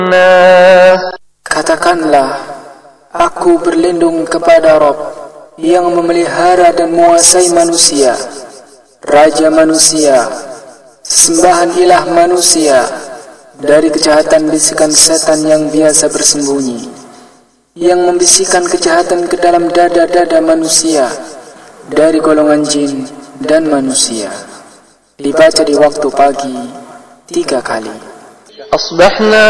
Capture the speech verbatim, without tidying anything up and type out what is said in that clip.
Katakanlah, aku berlindung kepada Rabb yang memelihara dan menguasai manusia, Raja manusia, sembahan ilah manusia, dari kejahatan bisikan setan yang biasa bersembunyi, yang membisikkan kejahatan ke dalam dada-dada manusia, dari golongan jin dan manusia. Dibaca di waktu pagi tiga kali. Asbahna